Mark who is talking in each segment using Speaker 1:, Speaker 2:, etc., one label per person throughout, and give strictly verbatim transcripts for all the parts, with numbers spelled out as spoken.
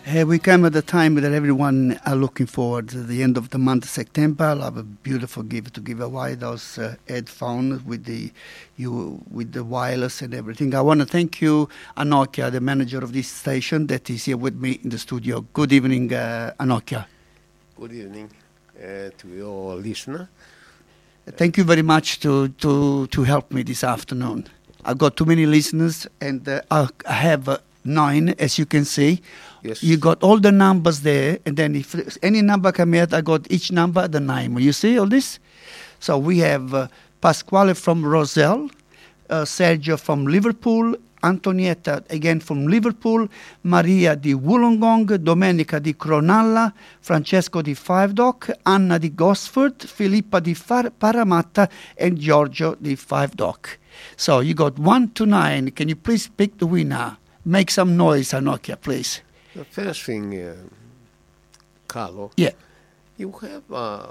Speaker 1: Uh, we come at the time that everyone are looking forward to the end of the month of September. I'll have a beautiful gift to give away, those uh, headphones with the you with the wireless and everything. I want to thank you, Anokia, the manager of this station, that is here with me in the studio. Good evening, uh, Anokia.
Speaker 2: Good evening uh, to your listener.
Speaker 1: Thank you very much to, to, to help me this afternoon. I've got too many listeners, and uh, I have uh, nine, as you can see.
Speaker 2: Yes.
Speaker 1: You got all the numbers there, and then if any number come out, I got each number the name. You see all this? So we have uh, Pasquale from Roselle, uh, Sergio from Liverpool, Antonietta again from Liverpool, Maria di Wollongong, Domenica di Cronulla, Francesco di Five Dock, Anna di Gosford, Filippa di Far- Paramatta, and Giorgio di Five Dock. So you got one to nine. Can you please pick the winner? Make some noise, Anokia, please.
Speaker 2: The first thing, uh, Carlo,
Speaker 1: Yeah.
Speaker 2: you have a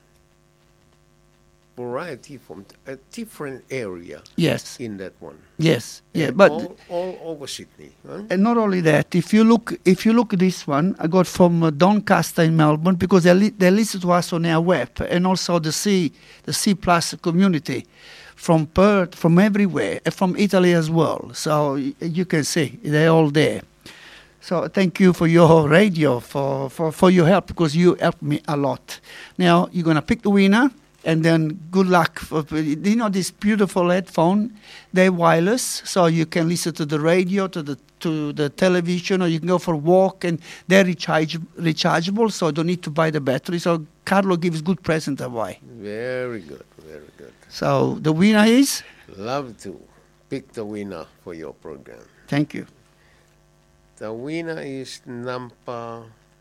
Speaker 2: variety from a different area
Speaker 1: Yes.
Speaker 2: in that one.
Speaker 1: Yes. Yeah.
Speaker 2: And
Speaker 1: But
Speaker 2: all, all over Sydney. Huh?
Speaker 1: and not only that, if you look, if you look at this one, I got from uh, Doncaster in Melbourne, because they li- they listen to us on our web, and also the C the C Plus community from Perth, from everywhere, and from Italy as well. So y- you can see they're all there. So thank you for your radio, for, for, for your help, because you helped me a lot. Now you're gonna pick the winner, and then good luck. For, you know this beautiful headphone, they're wireless, so you can listen to the radio, to the to the television, or you can go for a walk, and they're recharge, rechargeable, so don't need to buy the battery. So Carlo gives good present away.
Speaker 2: Very good, very good.
Speaker 1: So the winner is?
Speaker 2: Love to pick the winner for your program.
Speaker 1: Thank you.
Speaker 2: The winner is number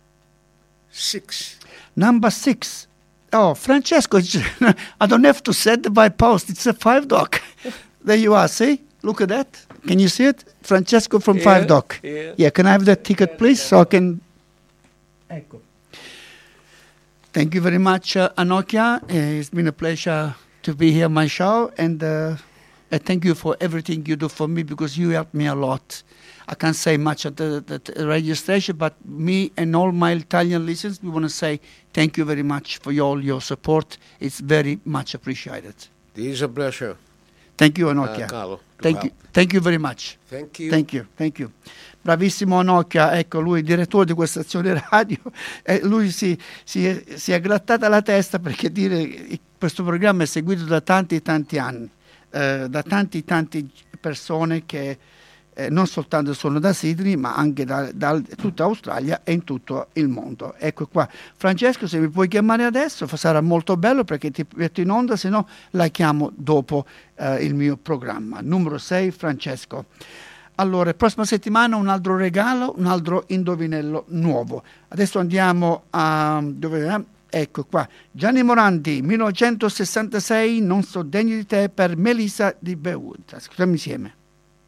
Speaker 2: six.
Speaker 1: Number six. Oh, Francesco, I don't have to send it by post. It's a Five Dock. There you are, see? Look at that. Can you see it? Francesco from
Speaker 2: Yeah,
Speaker 1: Five Dock.
Speaker 2: yeah.
Speaker 1: Yeah, can I have that ticket, please, so I can... Ecco. Thank you very much, uh, Anokia. Uh, it's been a pleasure to be here on my show, and uh, I thank you for everything you do for me, because you helped me a lot. I can't say much at the, the, the radio station, but me and all my Italian listeners, we want to say thank you very much for all your support. It's very much appreciated.
Speaker 2: This is a pleasure,
Speaker 1: Thank you, Anokia.
Speaker 2: uh, Carlo. to
Speaker 1: Thank
Speaker 2: help.
Speaker 1: you, thank you very much.
Speaker 2: Thank you.
Speaker 1: Thank you, thank you. Bravissimo Anokia, ecco lui, il direttore di questa stazione radio, e lui si, si, è, si è grattata la testa, perché dire questo programma è seguito da tanti tanti anni, eh, da tanti tanti persone che eh, non soltanto sono da Sydney, ma anche da, da tutta Australia e in tutto il mondo. Ecco qua. Francesco, se mi puoi chiamare adesso sarà molto bello, perché ti metto in onda, se no la chiamo dopo eh, il mio programma. Numero sei, Francesco. Allora, prossima settimana un altro regalo, un altro indovinello nuovo. Adesso andiamo a... dove? Ecco qua. Gianni Morandi, millenovecentosessantasei, Non so degno di te, per Melissa di Bewood. Ascoltiamo insieme.